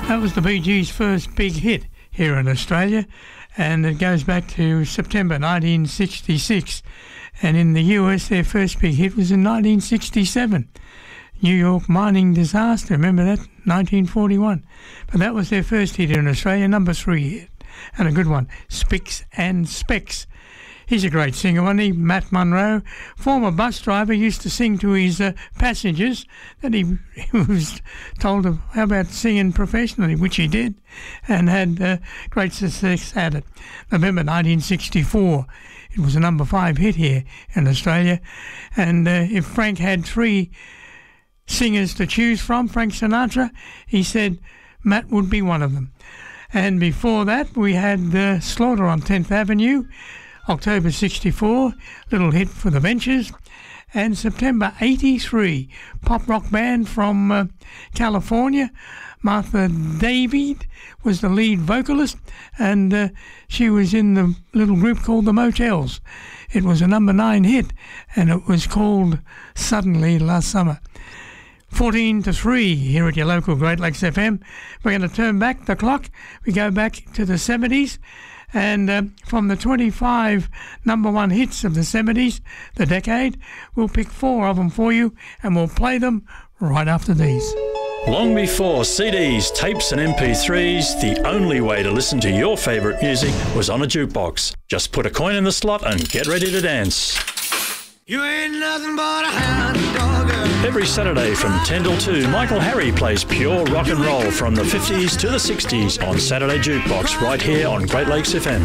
That was the Bee Gees' first big hit here in Australia, and it goes back to September 1966. And in the US, their first big hit was in 1967. New York mining disaster, remember that? 1941. But that was their first hit in Australia, number 3 hit. And a good one, Spicks and Specks. He's a great singer, wasn't he? Matt Monro, former bus driver, used to sing to his passengers that he was told of, how about singing professionally, which he did, and had great success at it. November 1964, it was a number 5 hit here in Australia. And if Frank had 3 singers to choose from, Frank Sinatra, he said Matt would be one of them. And before that, we had Slaughter on 10th Avenue, October 64, little hit for the Ventures. And September 83, pop rock band from California, Martha David was the lead vocalist, and she was in the little group called the Motels. It was a number 9 hit, and it was called Suddenly last summer. 14-3 here at your local Great Lakes FM. We're going to turn back the clock. We go back to the 70s, and from the 25 number 1 hits of the 70s, the decade, we'll pick 4 of them for you, and we'll play them right after these. Long before CDs, tapes and MP3s, the only way to listen to your favourite music was on a jukebox. Just put a coin in the slot and get ready to dance. You ain't nothing but a hound dog. Every Saturday from 10 till 2, Michael Harry plays pure rock and roll from the 50s to the 60s on Saturday Jukebox right here on Great Lakes FM.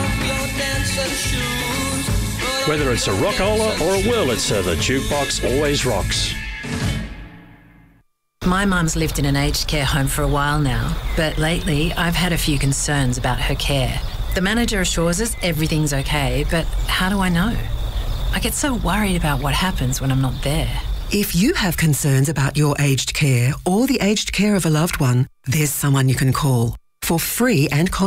Whether it's a rockola or a Wurlitzer, the jukebox always rocks. My mum's lived in an aged care home for a while now, but lately I've had a few concerns about her care. The manager assures us everything's okay, but how do I know? I get so worried about what happens when I'm not there. If you have concerns about your aged care or the aged care of a loved one, there's someone you can call. For free and